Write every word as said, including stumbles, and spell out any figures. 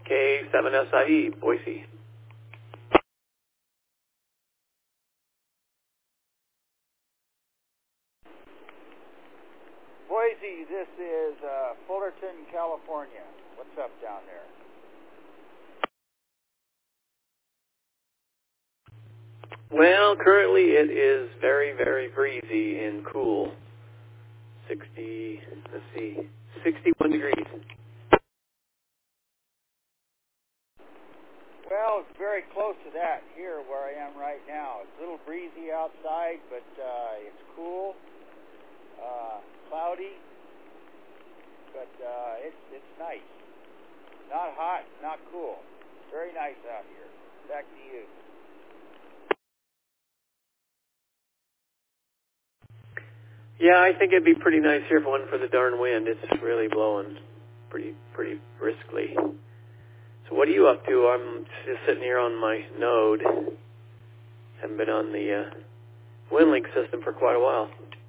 K seven S I E, Boise. Boise, this is uh, Fullerton, California. What's up down there? Well, currently it is very, very breezy and cool. sixty, let's see, sixty-one degrees. Well, it's very close to that here where I am right now. It's a little breezy outside, but uh, it's cool, uh, cloudy, but uh, it's it's nice. Not hot, not cool. Very nice out here. Back to you. Yeah, I think it'd be pretty nice here if it wasn't for the darn wind. It's really blowing pretty pretty briskly. So what are you up to? I'm just sitting here on my node. Haven't been on the uh, WinLink system for quite a while.